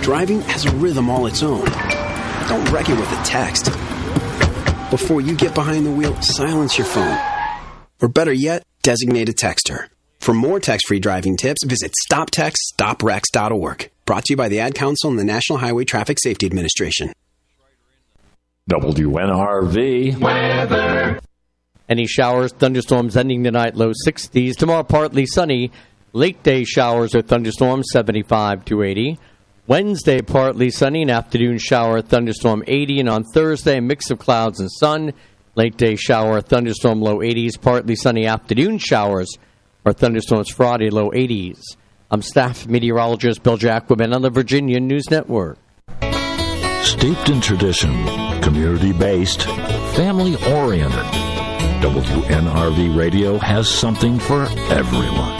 Driving has a rhythm all its own. Don't wreck it with a text. Before you get behind the wheel, silence your phone. Or better yet, designate a texter. For more text-free driving tips, visit stoptextstoprex.org. Brought to you by the Ad Council and the National Highway Traffic Safety Administration. WNRV weather. Any showers, thunderstorms ending tonight, low 60s. Tomorrow, partly sunny. Late day showers or thunderstorms, 75 to 80. Wednesday, partly sunny. An afternoon shower, thunderstorm, 80. And on Thursday, a mix of clouds and sun. Late day shower, thunderstorm, low 80s. Partly sunny afternoon showers or thunderstorms Friday, low 80s. I'm staff meteorologist Bill Jacobin on the Virginia News Network. Steeped in tradition, community-based, family-oriented, WNRV Radio has something for everyone.